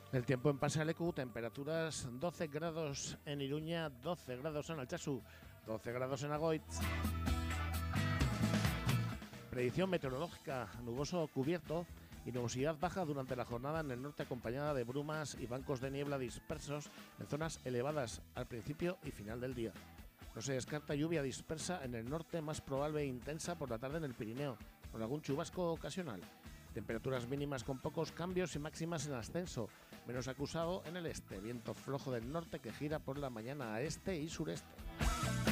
El tiempo en Pasalecu, temperaturas 12 grados en Iruña, 12 grados en Altsasu, 12 grados en Agoitz. Predicción meteorológica, nuboso cubierto y nubosidad baja durante la jornada en el norte acompañada de brumas y bancos de niebla dispersos en zonas elevadas al principio y final del día. No se descarta lluvia dispersa en el norte, más probable e intensa por la tarde en el Pirineo, con algún chubasco ocasional. Temperaturas mínimas con pocos cambios y máximas en ascenso, menos acusado en el este, viento flojo del norte que gira por la mañana a este y sureste.